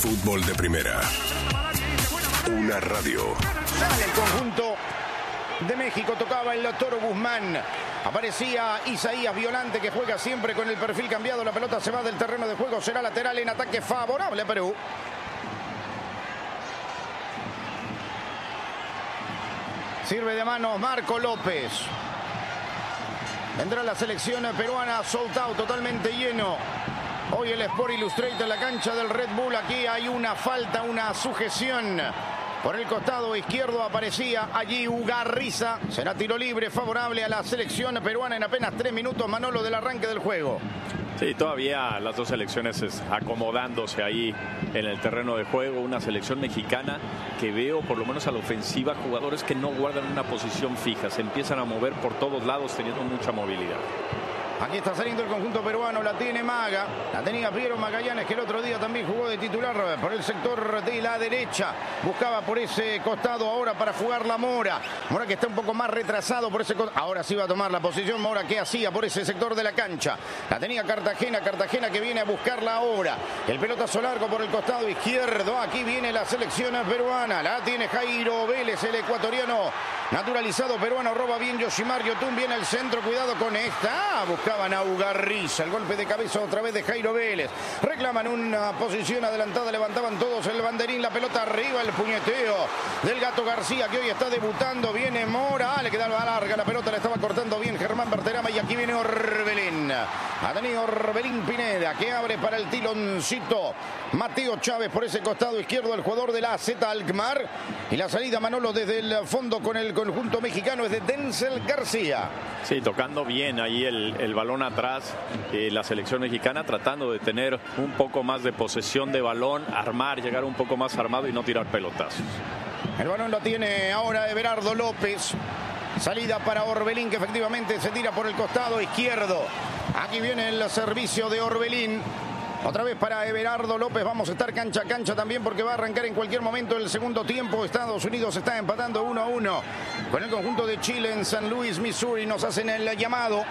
fútbol de primera. Una radio. Sale el conjunto de México, tocaba el Toro Guzmán. Aparecía Isaías Violante, que juega siempre con el perfil cambiado. La pelota se va del terreno de juego, será lateral en ataque favorable a Perú. Sirve de manos Marco López. Vendrá la selección peruana, sold out, totalmente lleno. Hoy el Sport Illustrated en la cancha del Red Bull. Aquí hay una falta, una sujeción. Por el costado izquierdo aparecía allí Ugarriza. Será tiro libre favorable a la selección peruana en apenas 3 minutos, Manolo, del arranque del juego. Sí, todavía las dos selecciones acomodándose ahí en el terreno de juego. Una selección mexicana que veo, por lo menos a la ofensiva, jugadores que no guardan una posición fija. Se empiezan a mover por todos lados teniendo mucha movilidad. Aquí está saliendo el conjunto peruano, la tiene Maga, la tenía Piero Magallanes, que el otro día también jugó de titular por el sector de la derecha. Buscaba por ese costado ahora para jugar la Mora. Mora que está un poco más retrasado por ese costado. Ahora sí va a tomar la posición Mora, que hacía por ese sector de la cancha. La tenía Cartagena que viene a buscarla ahora. El pelotazo largo por el costado izquierdo. Aquí viene la selección peruana. La tiene Jairo Vélez, el ecuatoriano naturalizado peruano. Roba bien Yoshimar Yotun, viene al centro. Cuidado con esta. Buscaban a Ugarriza. El golpe de cabeza otra vez de Jairo Vélez. Reclaman una posición adelantada. Levantaban todos el banderín. La pelota arriba. El puñeteo del Gato García, que hoy está debutando. Viene Mora. Le quedaba larga la pelota. Le estaba cortando bien Germán Berterama. Y aquí viene Orbelín. Ha tenido Orbelín Pineda, que abre para el tiloncito. Mateo Chávez por ese costado izquierdo. El jugador de la AZ Alkmaar. Y la salida, Manolo, desde el fondo con el conjunto mexicano es de Denzel García. Sí, tocando bien ahí el balón atrás. La selección mexicana tratando de tener un poco más de posesión de balón, armar, llegar un poco más armado y no tirar pelotazos. El balón lo tiene ahora Everardo López. Salida para Orbelín, que efectivamente se tira por el costado izquierdo. Aquí viene el servicio de Orbelín. Otra vez para Everardo López. Vamos a estar cancha a cancha también, porque va a arrancar en cualquier momento el segundo tiempo. Estados Unidos está empatando 1-1 con el conjunto de Chile en San Luis, Missouri. Nos hacen el llamado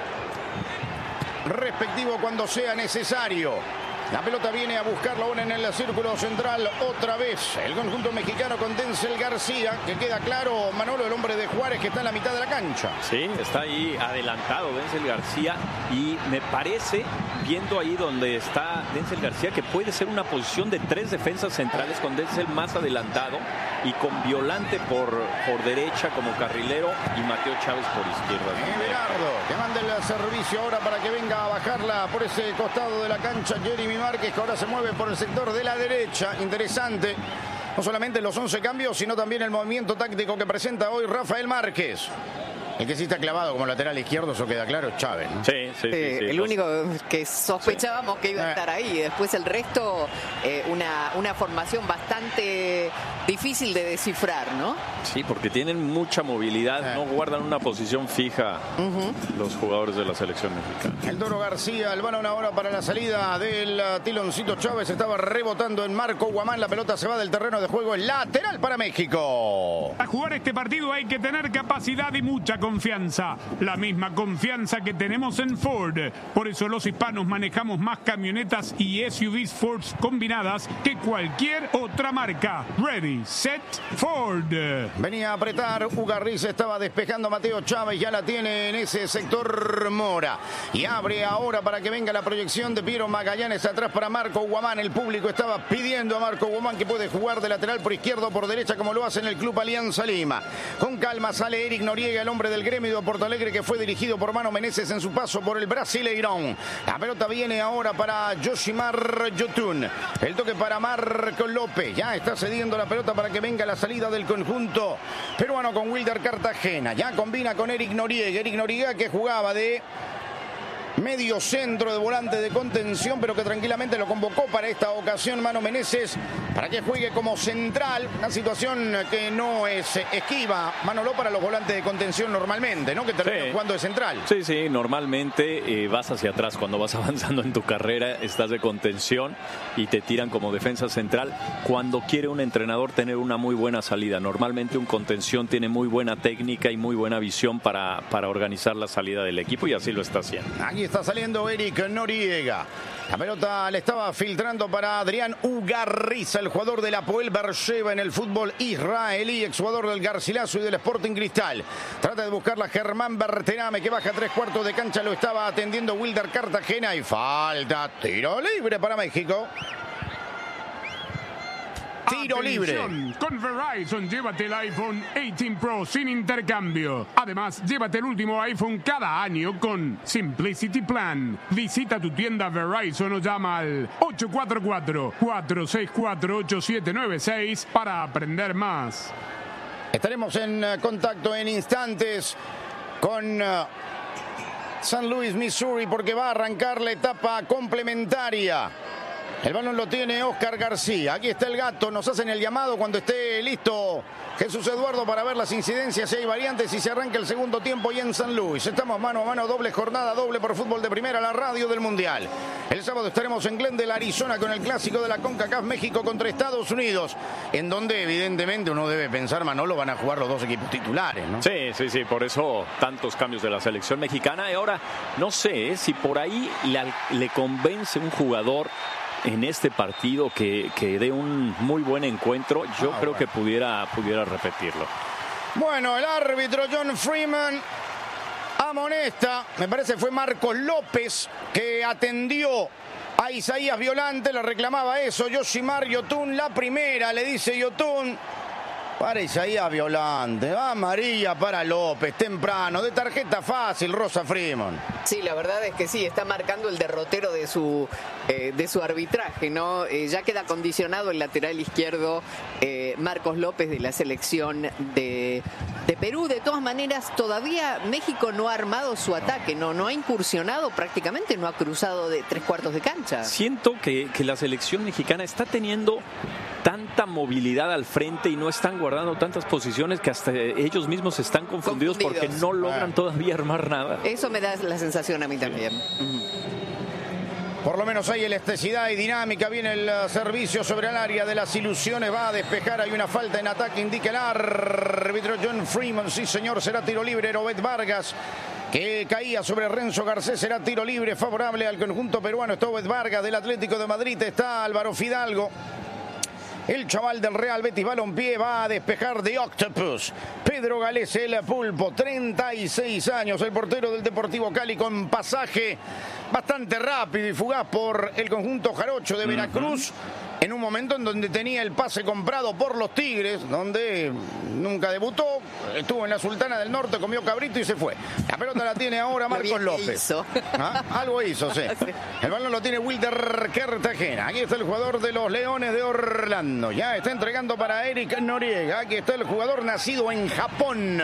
respectivo cuando sea necesario. La pelota viene a buscarla ahora en el círculo central otra vez. El conjunto mexicano con Denzel García, que queda claro, Manolo, el hombre de Juárez, que está en la mitad de la cancha. Sí, está ahí adelantado Denzel García, y me parece, viendo ahí donde está Denzel García, que puede ser una posición de 3 defensas centrales con Denzel más adelantado y con Violante por derecha como carrilero y Mateo Chávez por izquierda. Everardo, que manda el servicio ahora para que venga a bajarla por ese costado de la cancha Jeremy Márquez, que ahora se mueve por el sector de la derecha. Interesante, no solamente los 11 cambios, sino también el movimiento táctico que presenta hoy Rafael Márquez. El que sí está clavado como lateral izquierdo, eso queda claro, es Chávez, ¿no? Sí. El único que sospechábamos que iba a estar ahí. Después el resto, una formación bastante difícil de descifrar, ¿no? Sí, porque tienen mucha movilidad, no guardan una posición fija los jugadores de la selección mexicana. El Toro García, el balón ahora para la salida del tiloncito Chávez. Estaba rebotando en Marco Guamán. La pelota se va del terreno de juego. El lateral para México. Para jugar este partido hay que tener capacidad y mucha confianza. La misma confianza que tenemos en Ford. Por eso los hispanos manejamos más camionetas y SUVs Ford combinadas que cualquier otra marca. Ready, set, Ford. Venía a apretar Ugarriza, estaba despejando Mateo Chávez, ya la tiene en ese sector Mora. Y abre ahora para que venga la proyección de Piero Magallanes atrás para Marco Guamán. El público estaba pidiendo a Marco Guamán, que puede jugar de lateral por izquierdo o por derecha, como lo hace en el Club Alianza Lima. Con calma sale Eric Noriega, el hombre del gremio de Porto Alegre, que fue dirigido por Mano Menezes en su paso por el Brasileirão. La pelota viene ahora para Yoshimar Yotun. El toque para Marco López. Ya está cediendo la pelota para que venga la salida del conjunto peruano con Wilder Cartagena. Ya combina con Eric Noriega. Eric Noriega, que jugaba de medio centro, de volante de contención, pero que tranquilamente lo convocó para esta ocasión Mano Menezes para que juegue como central. Una situación que no es esquiva, Manolo, para los volantes de contención normalmente, ¿no? Que terminan jugando de central. Sí, normalmente vas hacia atrás cuando vas avanzando en tu carrera, estás de contención y te tiran como defensa central. Cuando quiere un entrenador tener una muy buena salida, normalmente un contención tiene muy buena técnica y muy buena visión para organizar la salida del equipo, y así lo está haciendo. Aquí Aquí está saliendo Eric Noriega. La pelota le estaba filtrando para Adrián Ugarriza, el jugador del Hapoel Beersheva en el fútbol israelí, exjugador del Garcilaso y del Sporting Cristal. Trata de buscarla Germán Berterame, que baja 3/4 de cancha, lo estaba atendiendo Wilder Cartagena y falta. Tiro libre para México. Tiro libre. Con Verizon, llévate el iPhone 18 Pro sin intercambio. Además, llévate el último iPhone cada año con Simplicity Plan. Visita tu tienda Verizon o llama al 844-464-8796 para aprender más. Estaremos en contacto en instantes con San Luis, Missouri, porque va a arrancar la etapa complementaria. El balón lo tiene Oscar García. Aquí está el gato. Nos hacen el llamado cuando esté listo Jesús Eduardo para ver las incidencias, si hay variantes, y se arranca el segundo tiempo y en San Luis. Estamos mano a mano, doble jornada, doble por fútbol de primera, la radio del Mundial. El sábado estaremos en Glendale, Arizona, con el clásico de la CONCACAF, México contra Estados Unidos, en donde evidentemente uno debe pensar, Manolo, van a jugar los dos equipos titulares, ¿no? Sí, por eso tantos cambios de la selección mexicana. Y ahora, no sé si por ahí le convence un jugador en este partido que dé un muy buen encuentro. Yo creo que pudiera repetirlo. Bueno, el árbitro John Freeman amonesta, me parece fue Marcos López, que atendió a Isaías Violante, le reclamaba eso. Yoshimar Yotun, la primera, le dice Yotun para Isaías Violante, amarilla para López, temprano, de tarjeta fácil, Rosa Freeman. Sí, la verdad es que sí, está marcando el derrotero de su arbitraje, ¿no? Ya queda condicionado el lateral izquierdo Marcos López de la selección de Perú. De todas maneras, todavía México no ha armado su ataque, no ha incursionado prácticamente, no ha cruzado de 3/4 de cancha. Siento que la selección mexicana está teniendo tanta movilidad al frente y no están guardando tantas posiciones que hasta ellos mismos están confundidos porque no logran todavía armar nada. Eso me da la sensación a mí también. Por lo menos hay elasticidad y dinámica. Viene el servicio sobre el área de las ilusiones. Va a despejar. Hay una falta en ataque. Indica el árbitro John Freeman. Sí, señor. Será tiro libre. Robert Vargas, que caía sobre Renzo Garcés, será tiro libre favorable al conjunto peruano. Está Robert Vargas del Atlético de Madrid. Está Álvaro Fidalgo. El chaval del Real Betis Balompié va a despejar de Octopus. Pedro Galés, el pulpo, 36 años, el portero del Deportivo Cali, con pasaje bastante rápido y fugaz por el conjunto jarocho de Veracruz, en un momento en donde tenía el pase comprado por los Tigres, donde nunca debutó, estuvo en la Sultana del Norte, comió cabrito y se fue. La pelota la tiene ahora Marcos López. Algo hizo, sí. El balón lo tiene Wilder Cartagena. Aquí está el jugador de los Leones de Orlando. Ya está entregando para Eric Noriega. Aquí está el jugador nacido en Japón,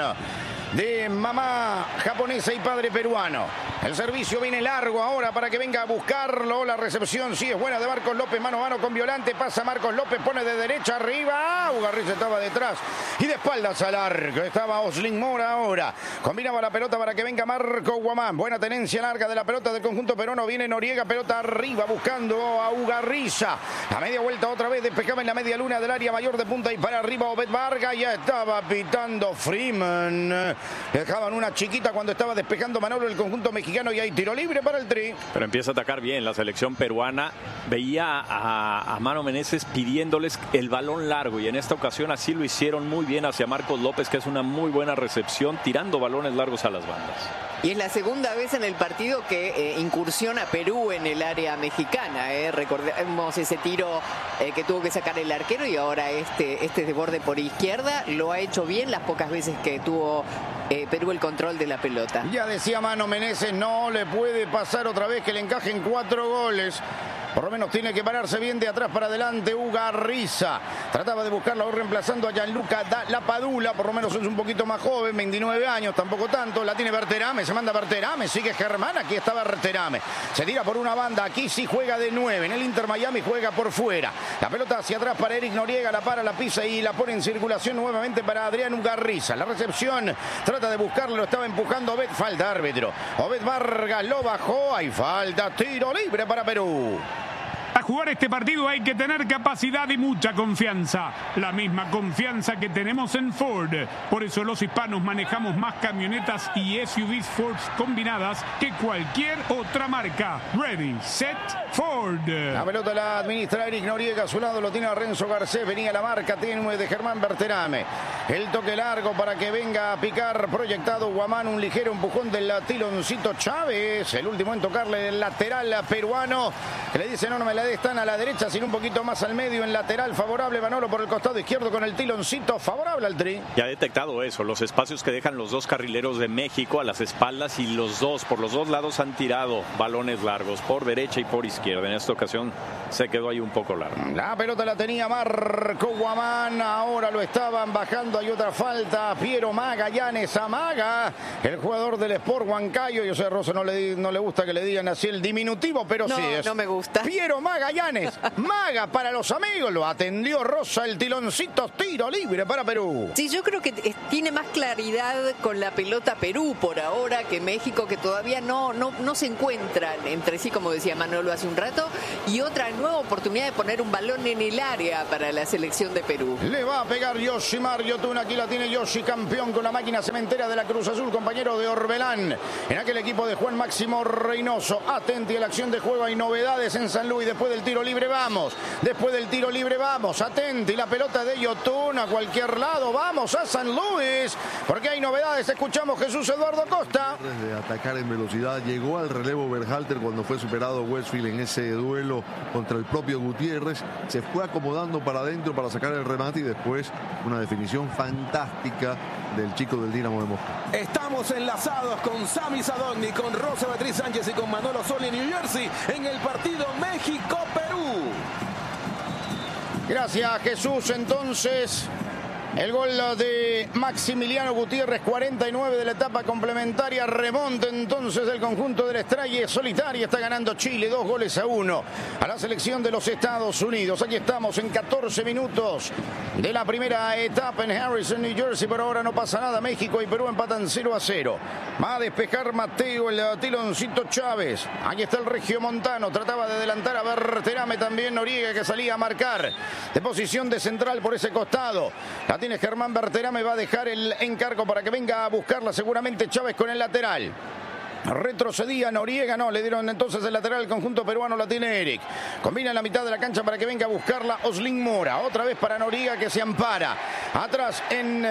de mamá japonesa y padre peruano. El servicio viene largo ahora para que venga a buscarlo. La recepción sí es buena de Marcos López, mano a mano con Violante. Pasa Marcos López, pone de derecha arriba. Ugarriza estaba detrás y de espaldas al arco. Estaba Oslin Mora ahora. Combinaba la pelota para que venga Marco Guamán. Buena tenencia larga de la pelota del conjunto peruano. Viene Noriega, pelota arriba buscando a Ugarriza. A media vuelta otra vez, despejaba en la media luna del área mayor de punta y para arriba Obed Vargas. Ya estaba pitando Freeman. Dejaban una chiquita cuando estaba despejando Manolo el conjunto mexicano y hay tiro libre para el Tri. Pero empieza a atacar bien la selección peruana. Veía a Mano Meneses pidiéndoles el balón largo y en esta ocasión así lo hicieron muy bien hacia Marcos López, que es una muy buena recepción, tirando balones largos a las bandas. Y es la segunda vez en el partido que incursiona Perú en el área mexicana. Recordemos ese tiro que tuvo que sacar el arquero y ahora este de borde por izquierda. Lo ha hecho bien las pocas veces que tuvo Perú el control de la pelota. Ya decía Mano Meneses, no le puede pasar otra vez que le encajen 4 goles. Por lo menos tiene que pararse bien de atrás para adelante Ugarriza. Trataba de buscarlo reemplazando a Gianluca Lapadula. Por lo menos es un poquito más joven, 29 años, tampoco tanto. La tiene Berterame, se manda Berterame, sigue Germán, aquí está Berterame. Se tira por una banda, aquí sí juega de 9. En el Inter Miami juega por fuera. La pelota hacia atrás para Eric Noriega, la para, la pisa y la pone en circulación nuevamente para Adrián Ugarriza. La recepción, trata de buscarlo, lo estaba empujando Obed, falta árbitro. Obed Vargas lo bajó, hay falta, tiro libre para Perú. jugar este partido hay que tener capacidad y mucha confianza. La misma confianza que tenemos en Ford. Por eso los hispanos manejamos más camionetas y SUVs Ford combinadas que cualquier otra marca. Ready, set, Ford. La pelota la administra Eric Noriega. A su lado lo tiene Renzo Garcés. Venía la marca tenue de Germán Berterame. El toque largo para que venga a picar. Proyectado Guamán. Un ligero empujón del Tiloncito Chávez. El último en tocarle el lateral peruano. Que le dice no me la des tan a la derecha, sino un poquito más al medio en lateral. Favorable Manolo por el costado izquierdo con el Tiloncito. Favorable al Tri. Ya ha detectado eso. Los espacios que dejan los dos carrileros de México a las espaldas y por los dos lados han tirado balones largos por derecha y por izquierda. En esta ocasión se quedó ahí un poco largo. La pelota la tenía Marco Guamán. Ahora lo estaban bajando. Hay otra falta. Piero Magallanes amaga. El jugador del Sport Huancayo. Yo sé, Rosa no le gusta que le digan así el diminutivo, pero no, sí es. No me gusta. Piero Magallanes. Maga para los amigos. Lo atendió Rosa. El Tiloncito. Tiro libre para Perú. Sí, yo creo que tiene más claridad con la pelota Perú por ahora que México, que todavía no se encuentran entre sí, como decía Manolo hace un rato, y otra nueva oportunidad de poner un balón en el área para la selección de Perú. Le va a pegar Yoshimar Yotun. Aquí la tiene Yoshi, campeón con la máquina cementera de la Cruz Azul, compañero de Orbelán en aquel equipo de Juan Máximo Reynoso. Atenti a la acción de juego. Hay novedades en San Luis. Después del tiro libre vamos. Atenti, la pelota de Yotun a cualquier lado. Vamos a San Luis porque hay novedades. Escuchamos Jesús Eduardo Costa. De atacar en velocidad, llegó al relevo Berhalter cuando fue superado Westfield en ese duelo contra el propio Gutiérrez, se fue acomodando para adentro para sacar el remate y después una definición fantástica del chico del Dinamo de Moscú. Estamos enlazados con Sami Sadogni, con Rosa Beatriz Sánchez y con Manolo Soli en New Jersey en el partido México-Perú. Gracias, Jesús. Entonces, el gol de Maximiliano Gutiérrez, 49 de la etapa complementaria. Remonta entonces del conjunto del Estrella Solitaria. Está ganando Chile 2-1 a la selección de los Estados Unidos. Aquí estamos en 14 minutos de la primera etapa en Harrison, New Jersey. Por ahora no pasa nada. México y Perú empatan 0-0. Va a despejar Mateo, el Tiloncito Chávez. Aquí está el regiomontano. Trataba de adelantar a Berterame también. Noriega, que salía a marcar de posición de central por ese costado. La tiene Germán Berterame. Va a dejar el encargo para que venga a buscarla seguramente Chávez con el lateral. Retrocedía Noriega, no, le dieron entonces el lateral al conjunto peruano. La tiene Eric. Combina en la mitad de la cancha para que venga a buscarla Oslin Mora. Otra vez para Noriega, que se ampara. Atrás en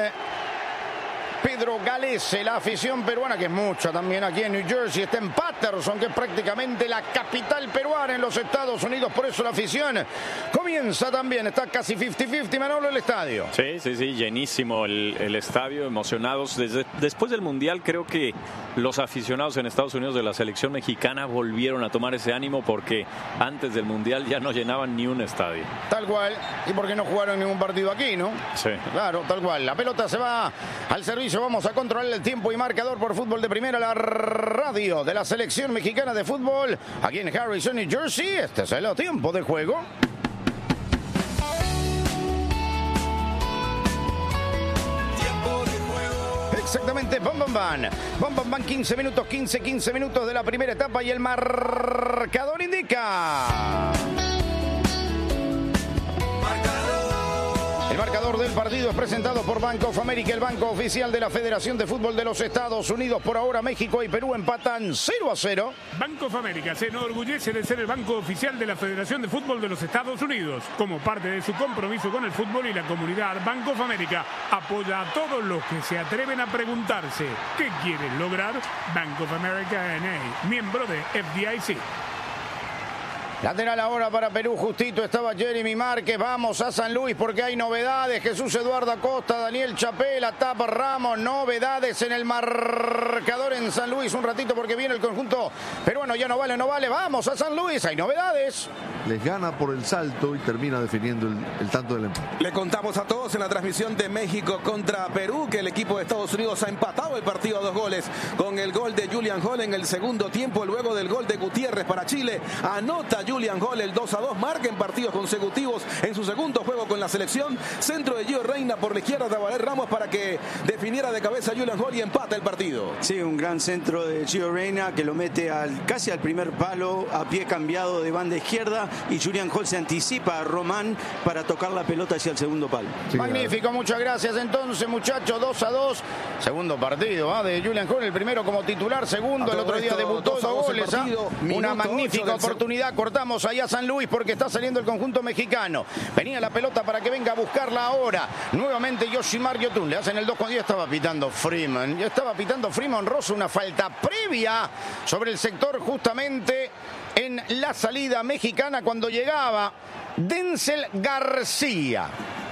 Pedro Galese, la afición peruana, que es mucha también aquí en New Jersey. Está en Patterson, que es prácticamente la capital peruana en los Estados Unidos. Por eso la afición comienza también. Está casi 50-50, Manolo, el estadio. Sí, llenísimo el estadio, emocionados. Después del Mundial, creo que los aficionados en Estados Unidos de la selección mexicana volvieron a tomar ese ánimo, porque antes del Mundial ya no llenaban ni un estadio. Tal cual. Y porque no jugaron ningún partido aquí, ¿no? Sí. Claro, tal cual. La pelota se va al servicio. Vamos a controlar el tiempo y marcador por Fútbol de Primera, la radio de la selección mexicana de fútbol aquí en Harrison, New Jersey. Este es el tiempo de juego. Exactamente, bam, 15 minutos de la primera etapa y el marcador indica. El marcador del partido es presentado por Bank of America, el banco oficial de la Federación de Fútbol de los Estados Unidos. Por ahora México y Perú empatan 0-0. Bank of America se enorgullece de ser el banco oficial de la Federación de Fútbol de los Estados Unidos. Como parte de su compromiso con el fútbol y la comunidad, Bank of America apoya a todos los que se atreven a preguntarse ¿qué quieren lograr? Bank of America N.A., miembro de FDIC. Lateral ahora para Perú, justito estaba Jeremy Márquez. Vamos a San Luis porque hay novedades. Jesús Eduardo Acosta, Daniel Chapela, Tapa Ramos. Novedades en el marcador en San Luis. Un ratito porque viene el conjunto peruano. Ya no vale. Vamos a San Luis, hay novedades. Les gana por el salto y termina definiendo el tanto del empate. Le contamos a todos en la transmisión de México contra Perú que el equipo de Estados Unidos ha empatado el partido a 2 goles con el gol de Julian Hall en el segundo tiempo. Luego del gol de Gutiérrez para Chile, anota Julian Hall el 2-2. Marca en partidos consecutivos en su segundo juego con la selección. Centro de Gio Reyna por la izquierda de Valer Ramos para que definiera de cabeza Julian Hall y empata el partido. Sí, un gran centro de Gio Reyna que lo mete casi al primer palo, a pie cambiado de banda izquierda, y Julian Hall se anticipa a Román para tocar la pelota hacia el segundo palo. Sí, magnífico, muchas gracias. Entonces, muchachos, 2-2. Segundo partido de Julian Hall, el primero como titular, segundo, el otro día debutó, 2 goles. Una magnífica oportunidad. Cortamos allá a San Luis porque está saliendo el conjunto mexicano. Venía la pelota para que venga a buscarla ahora. Nuevamente Yoshimar Yotun. Le hacen el 2 cuando ya estaba pitando Freeman. Ya estaba pitando Freeman Rosso una falta previa sobre el sector justamente en la salida mexicana cuando llegaba Denzel García.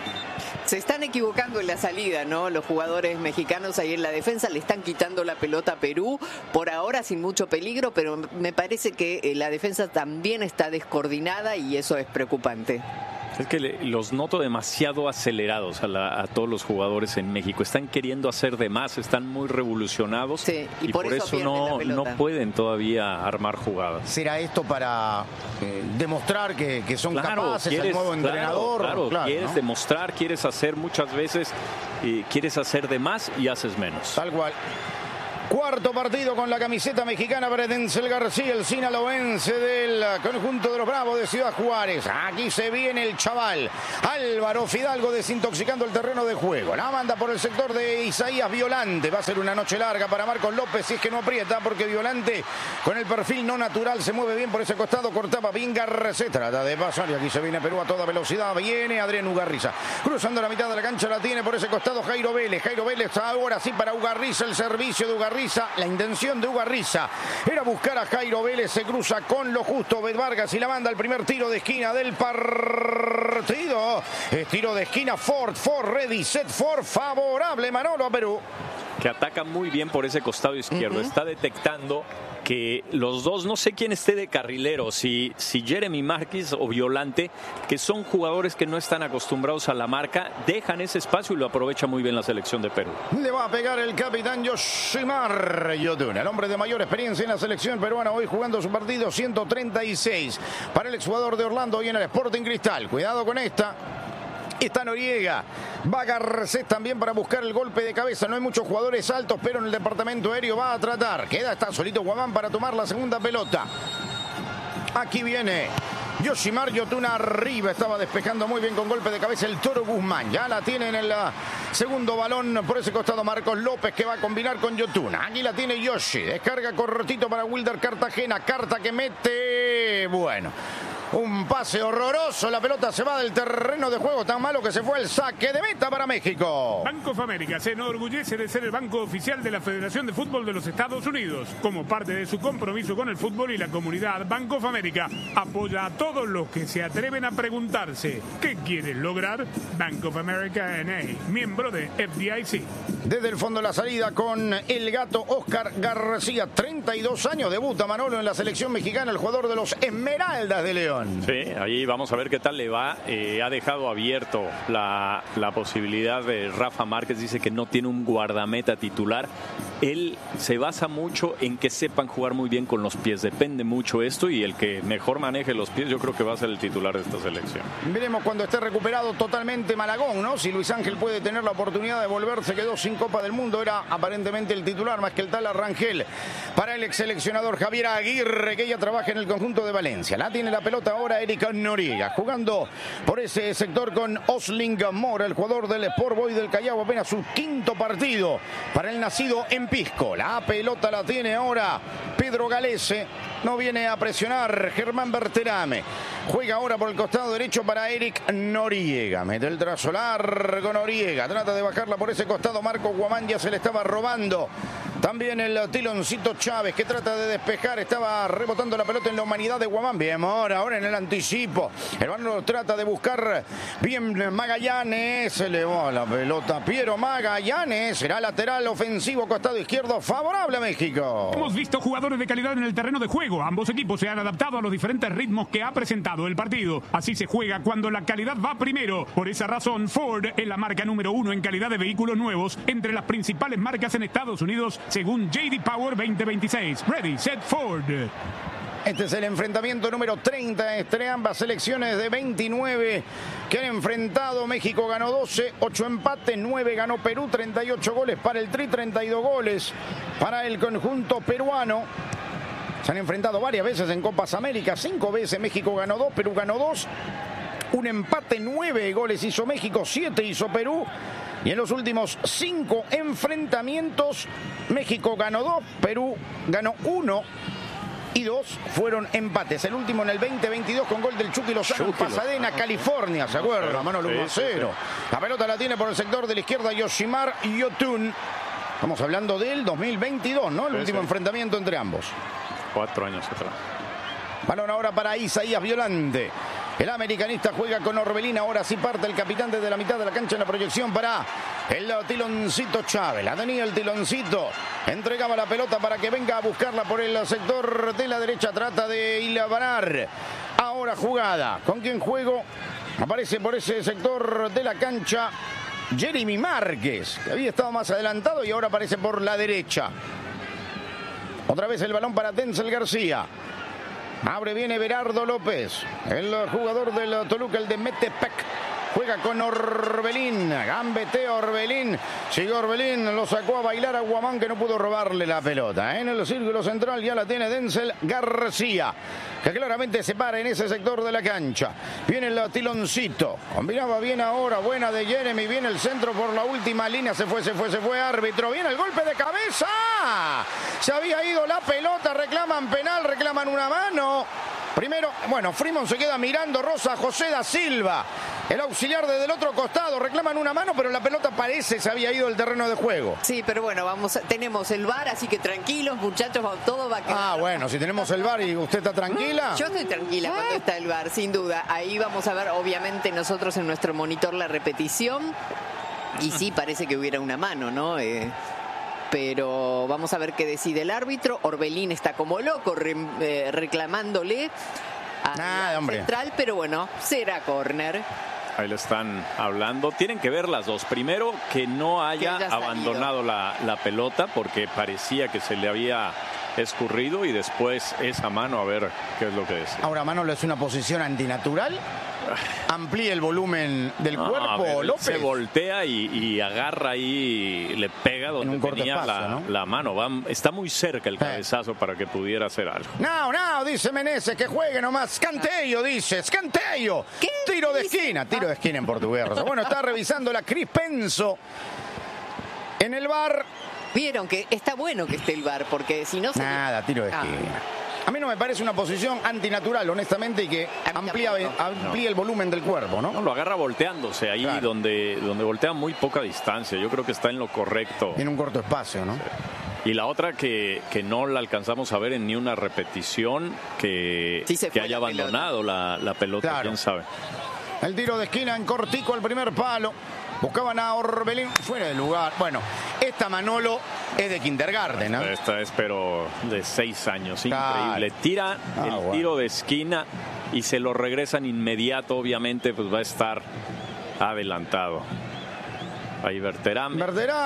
Se están equivocando en la salida, ¿no? Los jugadores mexicanos ahí en la defensa le están quitando la pelota a Perú, por ahora sin mucho peligro, pero me parece que la defensa también está descoordinada y eso es preocupante. Es que los noto demasiado acelerados a todos los jugadores en México. Están queriendo hacer de más, están muy revolucionados, sí, y por eso no pueden todavía armar jugadas. ¿Será esto para demostrar que son capaces al nuevo entrenador? Claro, quieres demostrar, quieres hacer muchas veces, quieres hacer de más y haces menos. Tal cual. Cuarto partido con la camiseta mexicana para Denzel García, el sinaloense del conjunto de los Bravos de Ciudad Juárez. Aquí se viene el chaval Álvaro Fidalgo desintoxicando el terreno de juego. La manda por el sector de Isaías Violante. Va a ser una noche larga para Marcos López si es que no aprieta, porque Violante con el perfil no natural se mueve bien por ese costado. Cortaba bien Garcés, trata de pasar y aquí se viene Perú a toda velocidad. Viene Adrián Ugarriza cruzando la mitad de la cancha, la tiene por ese costado Jairo Vélez. Jairo Vélez ahora sí para Ugarriza, el servicio de Ugarriza. La intención de Ugarriza era buscar a Jairo Vélez, se cruza con lo justo Bet Vargas y la manda al primer tiro de esquina del partido. Es tiro de esquina, Ford ready, set Ford, favorable Manolo a Perú. Que ataca muy bien por ese costado izquierdo, está detectando que los dos, no sé quién esté de carrilero, si Jeremy Márquez o Violante, que son jugadores que no están acostumbrados a la marca, dejan ese espacio y lo aprovecha muy bien la selección de Perú. Le va a pegar el capitán Yoshimar Yotun, el hombre de mayor experiencia en la selección peruana, hoy jugando su partido 136 para el exjugador de Orlando y en el Sporting Cristal. Cuidado con esta. Está Noriega, va Garcés también para buscar el golpe de cabeza. No hay muchos jugadores altos, pero en el departamento aéreo va a tratar. Está solito Guamán para tomar la segunda pelota. Aquí viene Yoshimar Yotun arriba, estaba despejando muy bien con golpe de cabeza el Toro Guzmán. Ya la tiene en el segundo balón por ese costado Marcos López, que va a combinar con Yotun. Aquí la tiene Yoshi, descarga cortito para Wilder Cartagena. Carta que mete, bueno, un pase horroroso, la pelota se va del terreno de juego, tan malo que se fue el saque de meta para México. Banco of America se enorgullece de ser el banco oficial de la Federación de Fútbol de los Estados Unidos. Como parte de su compromiso con el fútbol y la comunidad, Banco of America apoya a todos los que se atreven a preguntarse ¿qué quieres lograr? Bank of America N.A., miembro de FDIC. Desde el fondo la salida con el gato Oscar García, 32 años, debuta Manolo en la selección mexicana, el jugador de los Esmeraldas de León. Sí, ahí vamos a ver qué tal le va. Ha dejado abierto la posibilidad de Rafa Márquez, dice que no tiene un guardameta titular. Él se basa mucho en que sepan jugar muy bien con los pies, depende mucho esto, y el que mejor maneje los pies yo creo que va a ser el titular de esta selección. Veremos cuando esté recuperado totalmente Malagón, ¿no? Si Luis Ángel puede tener la oportunidad de volverse, quedó sin Copa del Mundo, era aparentemente el titular más que el tal Rangel. Para el ex seleccionador Javier Aguirre, que ya trabaja en el conjunto de Valencia. La tiene la pelota ahora Eric Noriega, jugando por ese sector con Osling Mora, el jugador del Sport Boys del Callao, apenas su quinto partido para el nacido en Pisco. La pelota la tiene ahora Pedro Galese, no viene a presionar Germán Berterame. Juega ahora por el costado derecho para Eric Noriega. Mete el trazo largo Noriega. Trata de bajarla por ese costado. Marco Guamán ya se le estaba robando. También el Tiloncito Chávez, que trata de despejar. Estaba rebotando la pelota en la humanidad de Guamán. Bien, ahora en el anticipo. El balón trata de buscar bien Magallanes. Se le va la pelota Piero Magallanes. Será lateral ofensivo, costado izquierdo, favorable a México. Hemos visto jugadores de calidad en el terreno de juego. Ambos equipos se han adaptado a los diferentes ritmos que ha presentado el partido. Así se juega cuando la calidad va primero. Por esa razón, Ford es la marca número 1 en calidad de vehículos nuevos entre las principales marcas en Estados Unidos, según J.D. Power 2026. Ready, set, Ford. Este es el enfrentamiento número 30 entre ambas selecciones de 29 que han enfrentado. México ganó 12, 8 empates, 9 ganó Perú, 38 goles para el Tri, 32 goles para el conjunto peruano. Se han enfrentado varias veces en Copas Américas, 5 veces. México ganó 2, Perú ganó 2. Un empate, 9 goles hizo México, 7 hizo Perú. Y en los últimos 5 enfrentamientos, México ganó 2, Perú ganó 1 y 2 fueron empates. El último en el 2022 con gol del Chucky Lozano en Pasadena, California, ¿se acuerdan? Manolo 1-0. La pelota la tiene por el sector de la izquierda Yoshimar Yotun. Estamos hablando del 2022, ¿no? El último enfrentamiento entre ambos. 4 años atrás. Balón ahora para Isaías Violante. El americanista juega con Orbelín. Ahora sí parte el capitán desde la mitad de la cancha en la proyección para el Tiloncito Chávez. La tenía el Tiloncito. Entregaba la pelota para que venga a buscarla por el sector de la derecha. Trata de hilvanar. Ahora jugada. ¿Con quién juego? Aparece por ese sector de la cancha Jeremy Márquez, que había estado más adelantado y ahora aparece por la derecha. Otra vez el balón para Denzel García. Abre bien Everardo López, el jugador del Toluca, el de Metepec. Juega con Orbelín, gambetea Orbelín, sigue Orbelín, lo sacó a bailar a Guamán que no pudo robarle la pelota. En el círculo central ya la tiene Denzel García, que claramente se para en ese sector de la cancha. Viene el Tiloncito, combinaba bien ahora, buena de Jeremy, viene el centro por la última línea, se fue árbitro, viene el golpe de cabeza. Se había ido la pelota, reclaman penal, reclaman una mano. Primero, bueno, Freeman se queda mirando, Rosa José da Silva, el auxiliar desde el otro costado, reclaman una mano, pero la pelota parece se había ido del terreno de juego. Sí, pero bueno, tenemos el VAR, así que tranquilos, muchachos, todo va a quedar. Ah, bueno, si tenemos el VAR y usted está tranquila. Yo estoy tranquila cuando está el VAR, sin duda. Ahí vamos a ver, obviamente, nosotros en nuestro monitor la repetición. Y sí, parece que hubiera una mano, ¿no? Pero vamos a ver qué decide el árbitro. Orbelín está como loco reclamándole a central, pero bueno, será córner. Ahí le están hablando. Tienen que ver las dos. Primero, que no haya abandonado la pelota porque parecía que se le había escurrido, y después esa mano, a ver qué es lo que es. Ahora, Manolo, ¿es una posición antinatural? Amplía el volumen del cuerpo, López. Se voltea y agarra ahí, le pega donde tenía espacio, la mano. Está muy cerca el cabezazo para que pudiera hacer algo. No, dice Meneses, que juegue nomás. Escanteio, dice, escanteio. Tiro de esquina en portugués. Bueno, está revisando la Cris Penso en el VAR. Vieron que está bueno que esté el VAR, porque si no... Tiro de esquina. A mí no me parece una posición antinatural, honestamente, y que amplía el volumen del cuerpo, ¿no? No, lo agarra volteándose ahí, claro, donde voltea muy poca distancia. Yo creo que está en lo correcto. En un corto espacio, ¿no? Sí. Y la otra que no la alcanzamos a ver en ni una repetición, que haya abandonado la pelota, claro, quién sabe. El tiro de esquina en cortico al primer palo. Buscaban a Orbelín fuera de lugar. Bueno, esta, Manolo, es de kindergarten, ¿no? Esta es, pero de 6 años. Increíble. Tira el tiro de esquina y se lo regresan inmediato. Obviamente, pues va a estar adelantado. Ahí Berterame.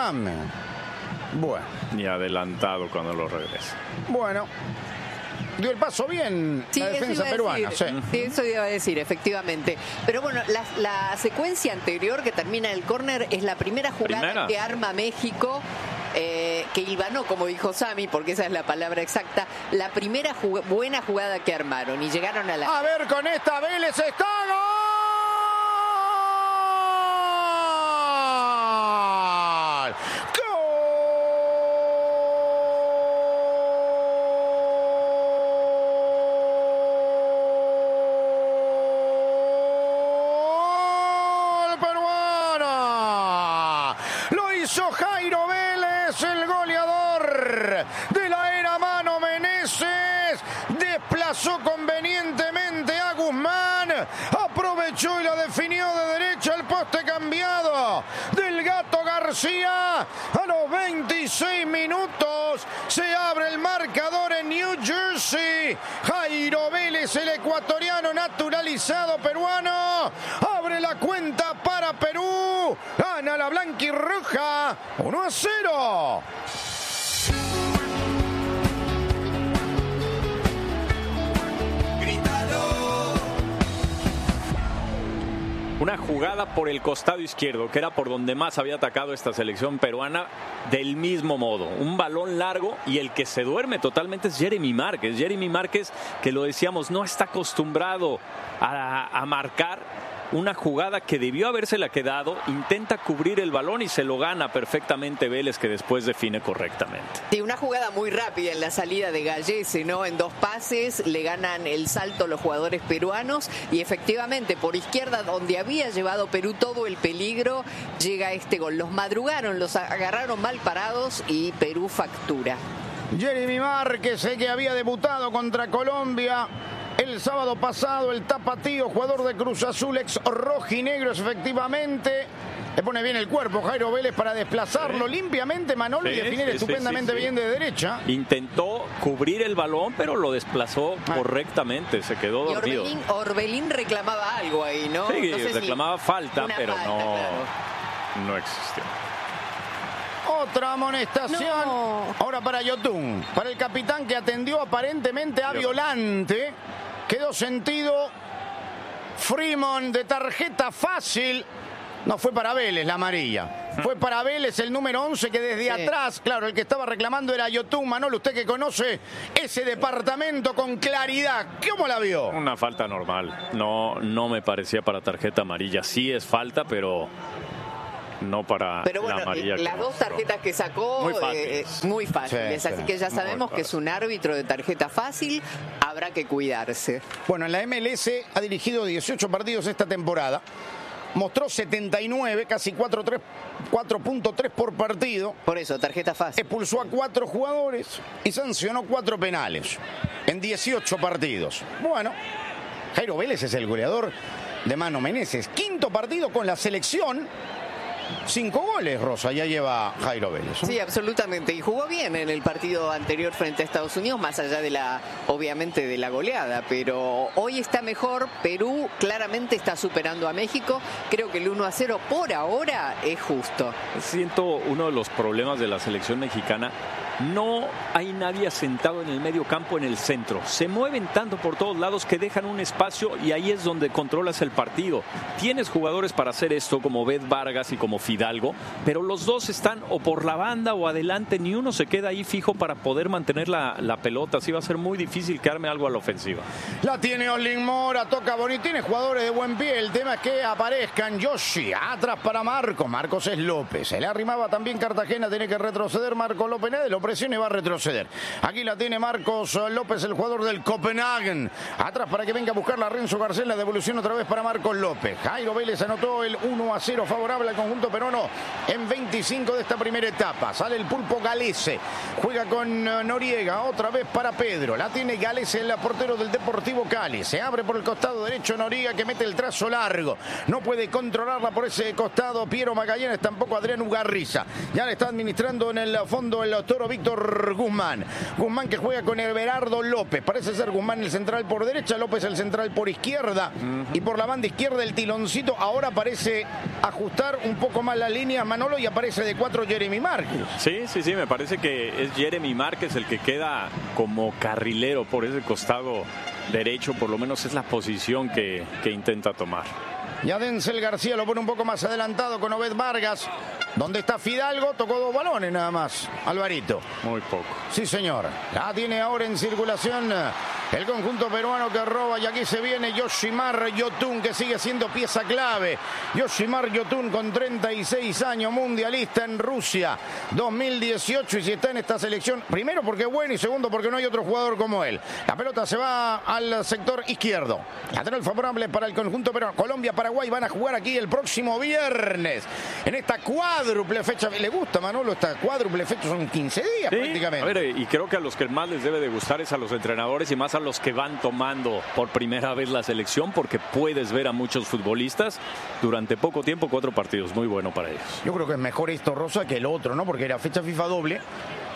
Bueno. Y adelantado cuando lo regresa. Bueno. Dio el paso bien, sí, la defensa peruana. Sí, eso iba a decir, efectivamente. Pero bueno, la secuencia anterior que termina el córner es la primera jugada que arma México, que hilvanó, como dijo Sammy, porque esa es la palabra exacta, la primera buena jugada que armaron y llegaron a la... A ver, con esta Vélez está gol. Jairo Vélez, el goleador de la era Mano Meneses, desplazó convenientemente a Guzmán, aprovechó y la definió de derecha, el poste cambiado del Gato García. A los 26 minutos se abre el marcador en New Jersey. Jairo Vélez, el ecuatoriano naturalizado peruano, abre la cuenta para Perú. Gana la blanquirroja 1-0. una jugada por el costado izquierdo, que era por donde más había atacado esta selección peruana, del mismo modo. Un balón largo y el que se duerme totalmente es Jeremy Márquez. Jeremy Márquez, que lo decíamos, no está acostumbrado a marcar. Una jugada que debió habérsela quedado, intenta cubrir el balón y se lo gana perfectamente Vélez, que después define correctamente. Sí, una jugada muy rápida en la salida de Gallese, ¿no? En 2 pases le ganan el salto los jugadores peruanos y efectivamente por izquierda, donde había llevado Perú todo el peligro, llega este gol. Los madrugaron, los agarraron mal parados y Perú factura. Jeremy Márquez, que había debutado contra Colombia el sábado pasado, el tapatío, jugador de Cruz Azul, ex rojinegros, efectivamente. Le pone bien el cuerpo Jairo Vélez para desplazarlo limpiamente, Manolo, y definir estupendamente bien de derecha. Intentó cubrir el balón, pero lo desplazó correctamente, se quedó dormido. Y Orbelín reclamaba algo ahí, ¿no? Sí, no sé reclamaba falta, pero falta, no existió. Otra amonestación. No. Ahora para Yotun, para el capitán que atendió aparentemente a Violante. Quedó sentido Freeman de tarjeta fácil. No fue para Vélez la amarilla. Fue para Vélez el número 11 que desde atrás, claro, el que estaba reclamando era Yotun. Manolo, usted que conoce ese departamento con claridad, ¿cómo la vio? Una falta normal. No me parecía para tarjeta amarilla. Sí es falta, pero no para Pero bueno, la amarilla. las 2 tarjetas que sacó, muy fáciles. Sí, así que ya sabemos que es un árbitro de tarjeta fácil. Habrá que cuidarse. Bueno, en la MLS ha dirigido 18 partidos esta temporada. Mostró 79, casi 4.3 por partido. Por eso, tarjeta fácil. Expulsó a 4 jugadores y sancionó 4 penales en 18 partidos. Bueno, Jairo Vélez es el goleador de Mano Meneses. 5.º partido con la selección. 5 goles, Rosa, ya lleva Jairo Vélez. Sí, absolutamente. Y jugó bien en el partido anterior frente a Estados Unidos, más allá de obviamente, de la goleada. Pero hoy está mejor. Perú claramente está superando a México. Creo que el 1-0 por ahora es justo. Siento uno de los problemas de la selección mexicana. No hay nadie asentado en el medio campo, en el centro. Se mueven tanto por todos lados que dejan un espacio y ahí es donde controlas el partido. Tienes jugadores para hacer esto como Beth Vargas y como Fidalgo, pero los dos están o por la banda o adelante. Ni uno se queda ahí fijo para poder mantener la pelota. Así va a ser muy difícil que arme algo a la ofensiva. La tiene Olin Mora, toca bonito. Tiene jugadores de buen pie. El tema es que aparezcan. Yoshi, atrás para Marcos. Marcos es López. Se le arrimaba también Cartagena. Tiene que retroceder Marcos López. Nadie lo presiona y va a retroceder. Aquí la tiene Marcos López, el jugador del Copenhagen. Atrás para que venga a buscar la Renzo Garcés. La devolución otra vez para Marcos López. Jairo Vélez anotó el 1-0 favorable al conjunto peruano en 25 de esta primera etapa. Sale el Pulpo Galese. Juega con Noriega. Otra vez para Pedro. La tiene Galese, el portero del Deportivo Cali. Se abre por el costado derecho Noriega, que mete el trazo largo. No puede controlarla por ese costado Piero Magallanes, tampoco Adrián Ugarriza. Ya le está administrando en el fondo el toro Víctor Guzmán. Guzmán que juega con Everardo López. Parece ser Guzmán el central por derecha, López el central por izquierda. Y por la banda izquierda el tiloncito. Ahora parece ajustar un poco más la línea Manolo y aparece de 4 Jeremy Márquez. Sí, me parece que es Jeremy Márquez el que queda como carrilero por ese costado derecho. Por lo menos es la posición que intenta tomar. Ya Denzel García lo pone un poco más adelantado con Obed Vargas. ¿Dónde está Fidalgo? Tocó 2 balones nada más, Alvarito. Muy poco. Sí, señor. La tiene ahora en circulación el conjunto peruano que roba. Y aquí se viene Yoshimar Yotun, que sigue siendo pieza clave. Yoshimar Yotun con 36 años, mundialista en Rusia 2018. Y si está en esta selección, primero porque es bueno y segundo porque no hay otro jugador como él. La pelota se va al sector izquierdo. Lateral favorable para el conjunto peruano. Colombia, Paraguay van a jugar aquí el próximo viernes. En esta cuádruple fecha. ¿Le gusta, Manolo? Esta cuádruple fecha son 15 días prácticamente. A ver, y creo que a los que más les debe de gustar es a los entrenadores y más a los que van tomando por primera vez la selección, porque puedes ver a muchos futbolistas durante poco tiempo, 4 partidos. Muy bueno para ellos. Yo creo que es mejor esto, Rosa, que el otro, ¿no? Porque era fecha FIFA doble.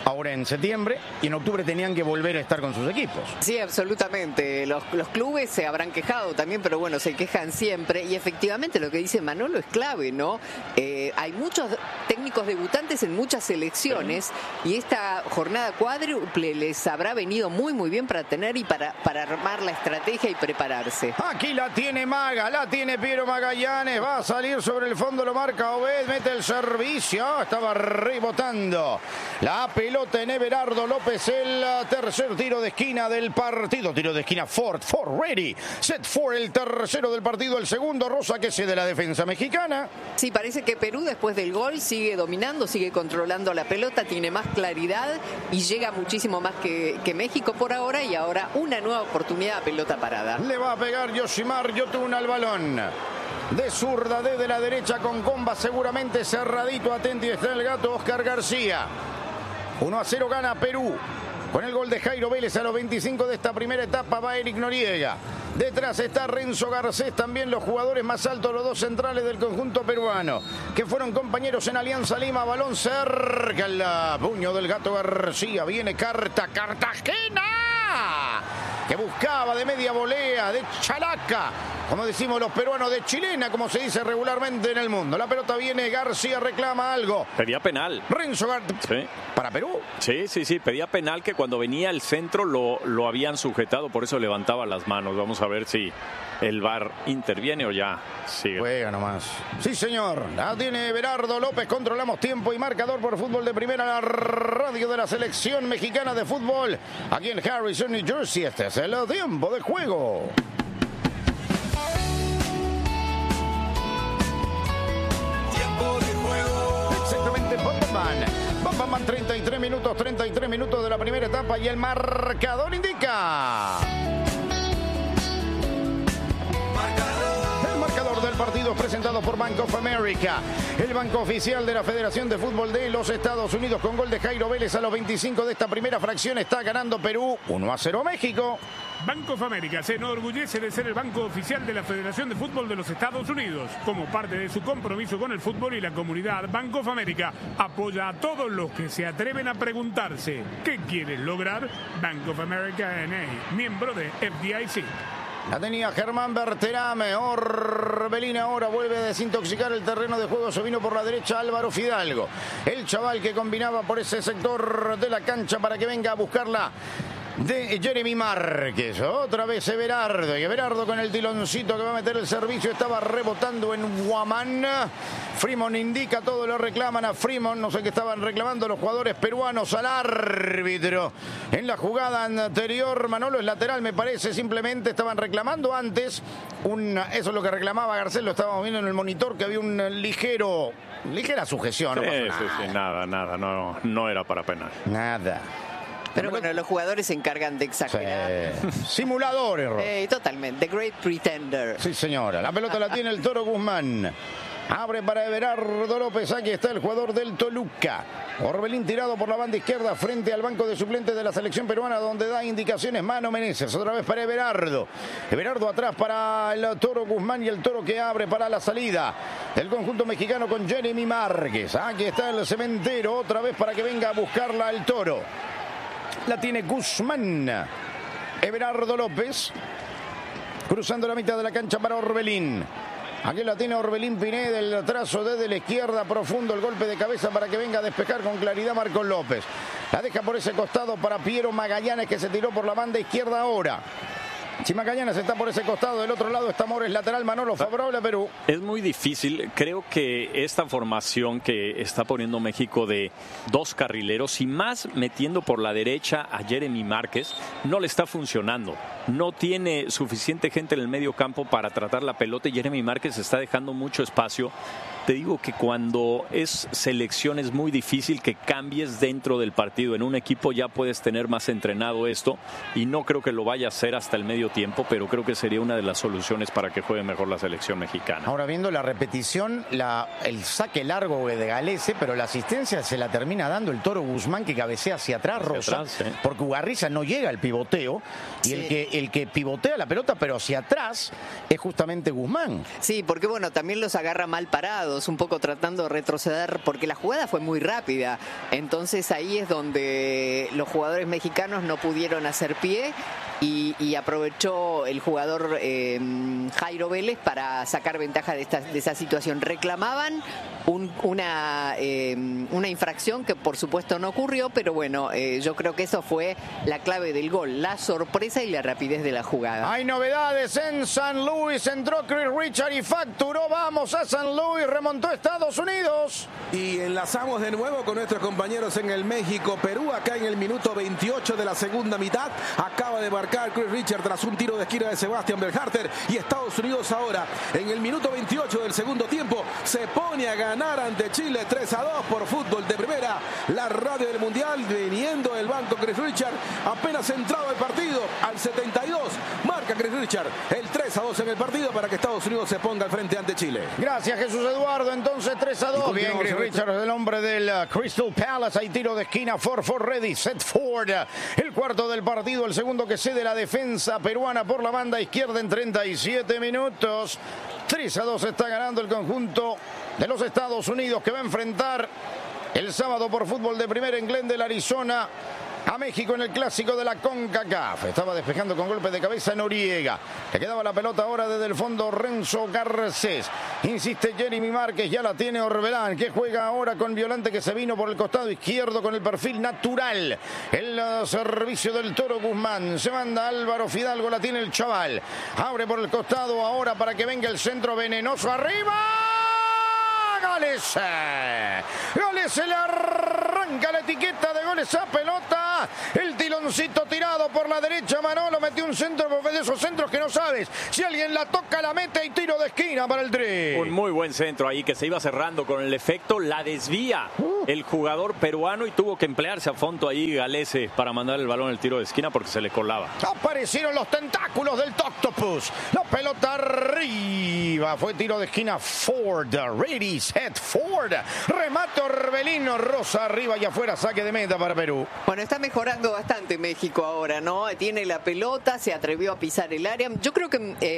ahora en septiembre, y en octubre tenían que volver a estar con sus equipos. Sí, absolutamente. Los clubes se habrán quejado también, pero bueno, se quejan siempre. Y efectivamente lo que dice Manolo es clave, ¿no? Hay muchos técnicos debutantes en muchas selecciones y esta jornada cuádruple les habrá venido muy, muy bien para tener y para armar la estrategia y prepararse. Aquí la tiene Maga, la tiene Piero Magallanes, va a salir sobre el fondo, lo marca Obed, mete el servicio, estaba rebotando la pelota en Everardo López, el tercer tiro de esquina del partido, tiro de esquina Ford ready, set for el tercero del partido, el segundo Rosa que se de la defensa mexicana. Sí, parece que Perú después del gol sigue dominando, sigue controlando la pelota, tiene más claridad y llega muchísimo más que México por ahora, y ahora una nueva oportunidad a pelota parada. Le va a pegar Yoshimar Yotun al balón. De zurda, desde la derecha con comba, seguramente cerradito, atento, y está el gato Oscar García. 1-0 gana Perú. Con el gol de Jairo Vélez a los 25 de esta primera etapa va Eric Noriega. Detrás está Renzo Garcés, también los jugadores más altos, los dos centrales del conjunto peruano, que fueron compañeros en Alianza Lima. Balón cerca, el puño del gato García. Viene Cartagena, que buscaba de media volea, de chalaca, como decimos los peruanos, de chilena, como se dice regularmente en el mundo. La pelota viene, García reclama algo. Pedía penal. Renzo Garcés. Sí. ¿Para Perú? Sí, pedía penal, que cuando venía el centro lo habían sujetado, por eso levantaba las manos. Vamos a ver si el VAR interviene o ya sigue. Juega nomás. Sí, señor. La tiene Everardo López. Controlamos tiempo y marcador por Fútbol de Primera, la radio de la selección mexicana de fútbol. Aquí en Harrison, New Jersey. Este es el tiempo de juego. Tiempo de juego. Exactamente, Bambaman, 33 minutos de la primera etapa y el marcador indica. El marcador del partido es presentado por Bank of America, el banco oficial de la Federación de Fútbol de los Estados Unidos. Con gol de Jairo Vélez a los 25 de esta primera fracción está ganando Perú 1-0 a México. Bank of America se enorgullece de ser el banco oficial de la Federación de Fútbol de los Estados Unidos. Como parte de su compromiso con el fútbol y la comunidad, Bank of America apoya a todos los que se atreven a preguntarse ¿qué quieres lograr? Bank of America N.A., miembro de FDIC. La tenía Germán Berterame. Orbelín ahora vuelve a desintoxicar el terreno de juego. Se vino por la derecha Álvaro Fidalgo, el chaval que combinaba por ese sector de la cancha para que venga a buscarla de Jeremy Márquez. Otra vez Everardo, y Everardo con el tiloncito que va a meter el servicio. Estaba rebotando en Guamán. Freeman indica, todo lo reclaman a Freeman. No sé qué estaban reclamando los jugadores peruanos al árbitro. En la jugada anterior, Manolo, es lateral, me parece. Simplemente estaban reclamando antes eso es lo que reclamaba Garcés. Lo estábamos viendo en el monitor, que había un ligera sujeción. Nada, no era para penal. Nada. Pero bueno, los jugadores se encargan de exagerar. Simuladores. Totalmente. The Great Pretender. Sí, señora. La pelota la tiene el Toro Guzmán. Abre para Everardo López. Aquí está el jugador del Toluca. Orbelín tirado por la banda izquierda frente al banco de suplentes de la selección peruana, donde da indicaciones Mano Meneses. Otra vez para Everardo. Everardo atrás para el Toro Guzmán, y el Toro que abre para la salida del conjunto mexicano con Jeremy Márquez. Aquí está el Cementero. Otra vez para que venga a buscarla el Toro. La tiene Guzmán. Everardo López cruzando la mitad de la cancha para Orbelín. Aquí la tiene Orbelín Pineda, el trazo desde la izquierda, profundo el golpe de cabeza para que venga a despejar con claridad Marcos López. La deja por ese costado para Piero Magallanes, que se tiró por la banda izquierda ahora. Si Magallanes está por ese costado, del otro lado está Mores, lateral. Manolo, favorable a Perú. Es muy difícil. Creo que esta formación que está poniendo México de dos carrileros y más metiendo por la derecha a Jeremy Márquez no le está funcionando. No tiene suficiente gente en el medio campo para tratar la pelota y Jeremy Márquez está dejando mucho espacio. Te digo que cuando es selección es muy difícil que cambies dentro del partido. En un equipo ya puedes tener más entrenado esto y no creo que lo vaya a hacer hasta el medio medio tiempo, pero creo que sería una de las soluciones para que juegue mejor la selección mexicana. Ahora viendo la repetición, el saque largo de Galese, pero la asistencia se la termina dando el Toro Guzmán, que cabecea hacia atrás, Rosa, porque Ugarriza no llega al pivoteo, y el que pivotea la pelota, pero hacia atrás, es justamente Guzmán. Sí, porque bueno, también los agarra mal parados, un poco tratando de retroceder, porque la jugada fue muy rápida. Entonces ahí es donde los jugadores mexicanos no pudieron hacer pie y aprovechó el jugador Jairo Vélez para sacar ventaja de esa situación. Reclamaban una infracción que por supuesto no ocurrió, pero bueno, yo creo que eso fue la clave del gol, la sorpresa y la rapidez de la jugada. Hay novedades en San Luis, entró Chris Richard y facturó. Vamos a San Luis, remontó Estados Unidos. Y enlazamos de nuevo con nuestros compañeros en el México-Perú, acá en el minuto 28 de la segunda mitad. Acaba de marcar Chris Richard tras un tiro de esquina de Sebastián Berhalter, y Estados Unidos ahora en el minuto 28 del segundo tiempo se pone a ganar ante Chile 3-2 por Fútbol de Primera, la radio del Mundial. Viniendo del banco Chris Richard, apenas entrado el partido al 72, marca Chris Richard el 3-2 en el partido para que Estados Unidos se ponga al frente ante Chile. Gracias, Jesús Eduardo. Entonces 3-2. Bien, Chris Richard es el hombre del Crystal Palace. Hay tiro de esquina, for ready, set Ford. El cuarto del partido, el segundo que cede la defensa peruana por la banda izquierda en 37 minutos. 3-2 está ganando el conjunto de los Estados Unidos, que va a enfrentar el sábado por Fútbol de Primera en Glendale, Arizona, a México en el clásico de la CONCACAF. Estaba despejando con golpe de cabeza Noriega. Le quedaba la pelota ahora desde el fondo Renzo Garcés. Insiste Jeremy Márquez, ya la tiene Orbelán, que juega ahora con Violante, que se vino por el costado izquierdo con el perfil natural. El servicio del Toro Guzmán. Se manda Álvaro Fidalgo, la tiene el chaval. Abre por el costado ahora para que venga el centro venenoso arriba. Galese. Galese le arranca la etiqueta de gol esa pelota. El tiloncito tirado por la derecha. Manolo metió un centro, porque de esos centros que no sabes si alguien la toca, la mete, y tiro de esquina para el Tri. Un muy buen centro ahí que se iba cerrando con el efecto. La desvía el jugador peruano y tuvo que emplearse a fondo ahí Galese para mandar el balón al tiro de esquina porque se le colaba. Aparecieron los tentáculos del Octopus. La pelota arriba. Fue tiro de esquina Ford. Ready, set, Ford. Remate Orbelino, Rosa arriba y afuera. Saque de meta para Perú. Bueno, está mejorando bastante México ahora, ¿no? Tiene la pelota, se atrevió a pisar el área. Yo creo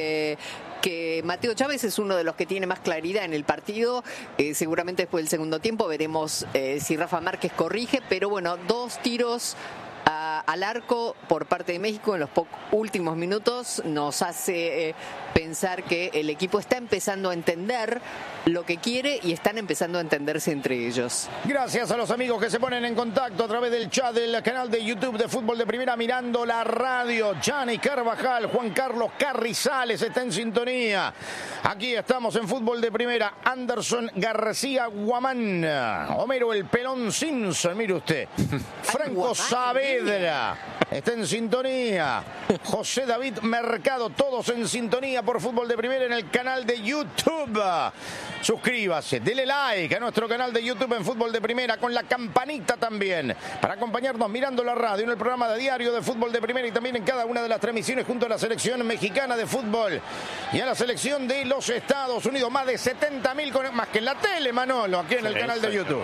que Mateo Chávez es uno de los que tiene más claridad en el partido. Seguramente después del segundo tiempo veremos si Rafa Márquez corrige, pero bueno, 2 tiros al arco por parte de México en los últimos minutos nos hace pensar que el equipo está empezando a entender lo que quiere y están empezando a entenderse entre ellos. Gracias a los amigos que se ponen en contacto a través del chat del canal de YouTube de Fútbol de Primera, mirando la radio. Gianni Carvajal, Juan Carlos Carrizales está en sintonía. Aquí estamos en Fútbol de Primera. Anderson García Guamán, Homero el Pelón Simpson, mire usted. Franco Saavedra está en sintonía. José David Mercado, todos en sintonía por Fútbol de Primera en el canal de YouTube. Suscríbase, dele like a nuestro canal de YouTube en Fútbol de Primera, con la campanita también, para acompañarnos mirando la radio en el programa de diario de Fútbol de Primera y también en cada una de las transmisiones junto a la selección mexicana de fútbol y a la selección de los Estados Unidos. Más de 70.000, más que en la tele, Manolo, aquí en el canal de YouTube.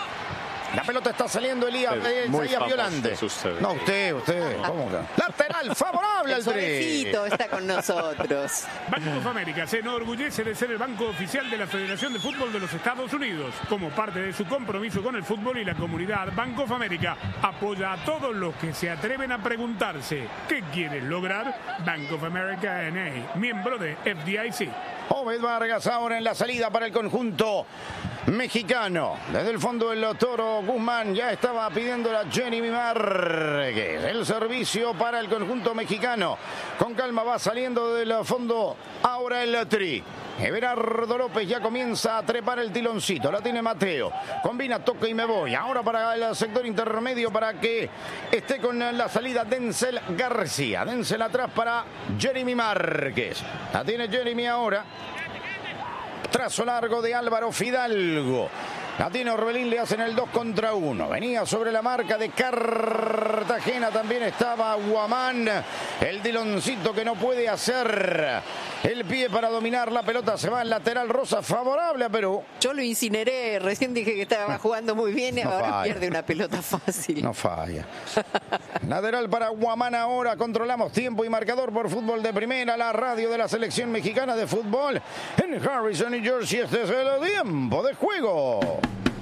La pelota está saliendo Elías Violante. No, usted. ¿Cómo que? Lateral favorable al Tri. Está con nosotros. Banco of America se enorgullece de ser el banco oficial de la Federación de Fútbol de los Estados Unidos. Como parte de su compromiso con el fútbol y la comunidad, Banco of America apoya a todos los que se atreven a preguntarse ¿qué quieres lograr? Bank of America N.A., miembro de FDIC. Obed Vargas ahora en la salida para el conjunto mexicano. Desde el fondo el Toro Guzmán ya estaba pidiendo a Jeremy Márquez. El servicio para el conjunto mexicano. Con calma va saliendo del fondo ahora el Tri. Everardo López ya comienza a trepar el tiloncito. La tiene Mateo. Combina, toca y me voy. Ahora para el sector intermedio para que esté con la salida Denzel García. Denzel atrás para Jeremy Márquez. La tiene Jeremy ahora. Trazo largo de Álvaro Fidalgo. La tiene Orbelín, le hacen el 2 contra 1. Venía sobre la marca de Cartagena, también estaba Guamán. El Diloncito que no puede hacer el pie para dominar la pelota. Se va al lateral Rosa, favorable a Perú. Yo lo incineré, recién dije que estaba jugando muy bien y No ahora falla. pierde una pelota fácil. No falla. Lateral para Guamán ahora. Controlamos tiempo y marcador por Fútbol de Primera, la radio de la selección mexicana de fútbol. En Harrison, New Jersey, este es el tiempo de juego.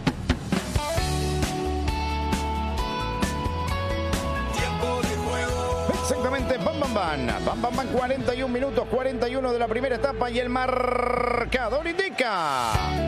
Exactamente, bam, bam, bam. Bam, bam, bam, 41 minutos, 41 de la primera etapa y el marcador indica.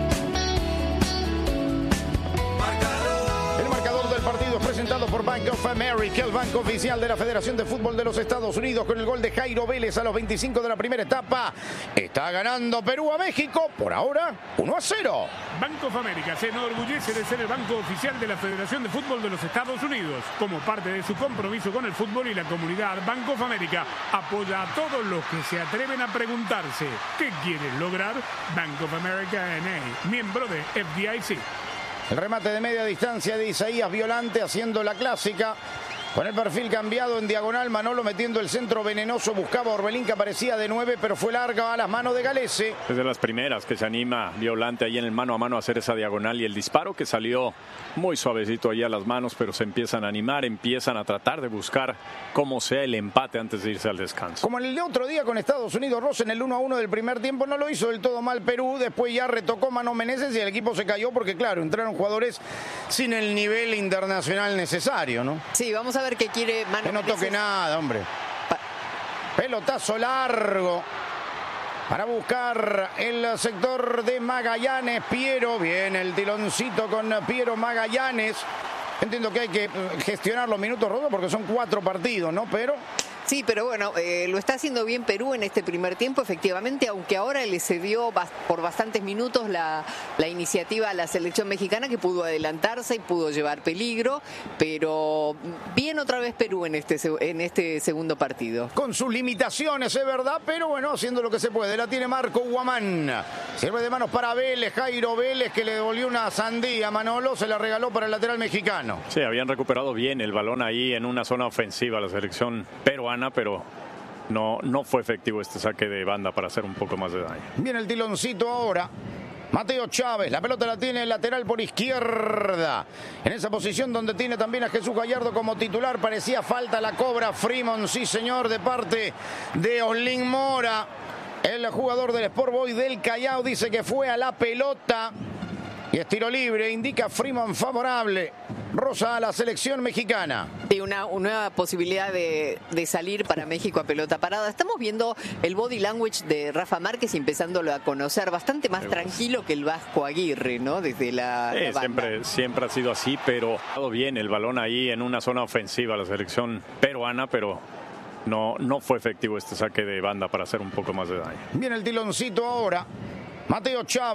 El marcador del partido es presentado por Bank of America, el banco oficial de la Federación de Fútbol de los Estados Unidos, con el gol de Jairo Vélez a los 25 de la primera etapa. Está ganando Perú a México, por ahora 1-0. Banco of America se enorgullece de ser el banco oficial de la Federación de Fútbol de los Estados Unidos. Como parte de su compromiso con el fútbol y la comunidad, Banco of America apoya a todos los que se atreven a preguntarse ¿qué quieren lograr? Bank of America N.A., miembro de FDIC. El remate de media distancia de Isaías Violante haciendo la clásica. Con el perfil cambiado en diagonal, Manolo metiendo el centro venenoso, buscaba a Orbelín que aparecía de 9, pero fue larga a las manos de Galese. Es de las primeras que se anima Violante ahí en el mano a mano a hacer esa diagonal y el disparo que salió muy suavecito ahí a las manos, pero se empiezan a animar, empiezan a tratar de buscar como sea el empate antes de irse al descanso. Como en el de otro día con Estados Unidos, Ross en el 1-1 del primer tiempo no lo hizo del todo mal Perú, después ya retocó Mano Meneses y el equipo se cayó porque claro, entraron jugadores sin el nivel internacional necesario, ¿no? Sí, vamos a ver qué quiere Mano Que no Meneses. toque nada, hombre. Pelotazo largo para buscar el sector de Magallanes. Piero, viene el tiloncito con Piero Magallanes. Entiendo que hay que gestionar los minutos rotos porque son 4 partidos, ¿no? Pero Sí, pero bueno, lo está haciendo bien Perú en este primer tiempo, efectivamente, aunque ahora le cedió por bastantes minutos la iniciativa a la selección mexicana, que pudo adelantarse y pudo llevar peligro, pero bien otra vez Perú en este segundo partido. con sus limitaciones, es verdad, pero bueno, haciendo lo que se puede. La tiene Marco Guamán. Sirve de manos para Vélez, Jairo Vélez, que le devolvió una sandía a Manolo, se la regaló para el lateral mexicano. Sí, habían recuperado bien el balón ahí en una zona ofensiva la selección peruana, pero no fue efectivo este saque de banda para hacer un poco más de daño. Viene el tiloncito ahora. Mateo Chávez, la pelota la tiene el lateral por izquierda. En esa posición donde tiene también a Jesús Gallardo como titular. Parecía falta, la cobra Freeman, sí señor, de parte de Oslin Mora. El jugador del Sport Boys del Callao dice que fue a la pelota. Y es tiro libre, indica Freeman favorable. Rosa a la selección mexicana. Sí, una nueva posibilidad de salir para México a pelota parada. Estamos viendo el body language de Rafa Márquez y empezándolo a conocer bastante más tranquilo que el Vasco Aguirre, ¿no? Desde la banda. Siempre ha sido así, pero ha dado bien el balón ahí en una zona ofensiva la selección peruana, pero no fue efectivo este saque de banda para hacer un poco más de daño. Viene el tiloncito ahora. Mateo Chávez.